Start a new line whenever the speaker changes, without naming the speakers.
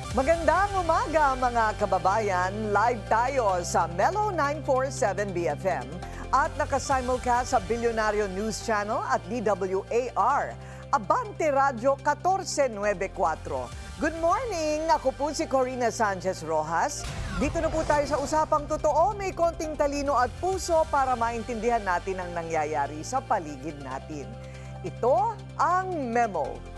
Magandang umaga mga kababayan. Live tayo sa Mellow 947 BFM at nakasimulcast sa Bilyonaryo News Channel at DWAR. Abante Radio 1494. Good morning! Ako po si Corina Sanchez Rojas. Dito na po tayo sa Usapang Totoo. May konting talino at puso para maintindihan natin ang nangyayari sa paligid natin. Ito ang memo.